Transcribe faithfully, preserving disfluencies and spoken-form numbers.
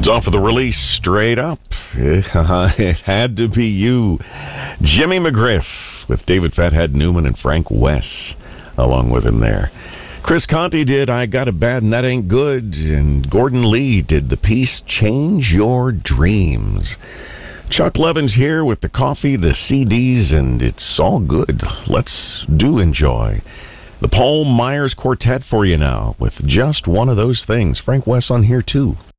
It's off of the release, Straight Up. It had to be you. Jimmy McGriff with David Fathead Newman and Frank West along with him there. Chris Conte did I Got It Bad and That Ain't Good. And Gordon Lee did the piece Change Your Dreams. Chuck Levin's here with the coffee, the C Ds, and it's all good. Let's do enjoy. The Paul Myers Quartet for you now with just one of those things. Frank West on here too.